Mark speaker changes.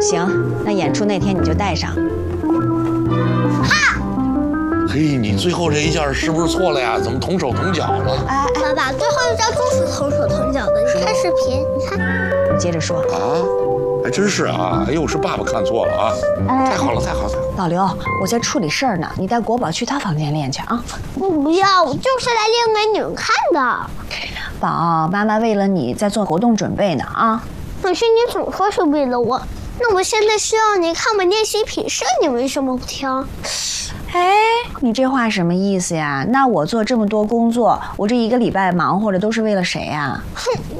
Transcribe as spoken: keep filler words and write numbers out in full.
Speaker 1: 行，那演出那天你就带上。
Speaker 2: 哈！
Speaker 3: 嘿，你最后这一下是不是错了呀？怎么同手同脚了？
Speaker 2: 哎，爸爸，最后一招就是同手同脚的，你看视频，你看。
Speaker 1: 你接着说。
Speaker 3: 啊，还真是啊！哎呦，是爸爸看错了啊！
Speaker 1: 哎、
Speaker 3: 太好了，太好了！
Speaker 1: 老刘，我在处理事儿呢，你带国宝去他房间练去啊。
Speaker 2: 我不要，我就是来练给你们看的。
Speaker 1: 宝，妈妈为了你在做活动准备呢啊。
Speaker 2: 可是你总说是为了我，那我现在需要你看我练习品试，你为什么不听？
Speaker 1: 哎，你这话什么意思呀？那我做这么多工作，我这一个礼拜忙活的都是为了谁呀？
Speaker 2: 哼，